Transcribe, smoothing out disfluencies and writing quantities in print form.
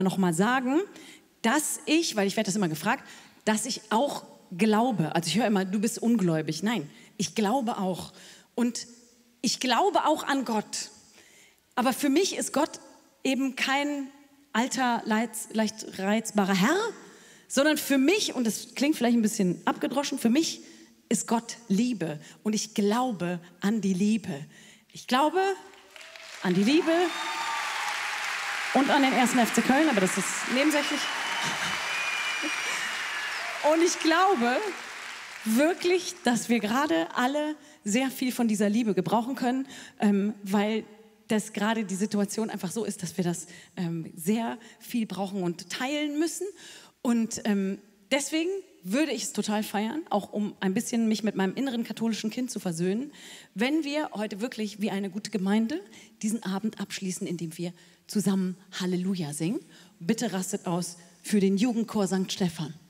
nochmal sagen, dass ich, weil ich werde das immer gefragt, dass ich auch glaube. Also ich höre immer, du bist ungläubig. Nein, ich glaube auch. Und ich glaube auch an Gott. Aber für mich ist Gott eben kein alter, leicht reizbarer Herr, sondern für mich, und das klingt vielleicht ein bisschen abgedroschen, für mich ist Gott Liebe. Und ich glaube an die Liebe. Ich glaube an die Liebe und an den 1. FC Köln, aber das ist nebensächlich. Und ich glaube wirklich, dass wir gerade alle sehr viel von dieser Liebe gebrauchen können, weil das gerade die Situation einfach so ist, dass wir das sehr viel brauchen und teilen müssen. Und deswegen würde ich es total feiern, auch um ein bisschen mich mit meinem inneren katholischen Kind zu versöhnen, wenn wir heute wirklich wie eine gute Gemeinde diesen Abend abschließen, indem wir zusammen Halleluja singen. Bitte rastet aus für den Jugendchor St. Stephan.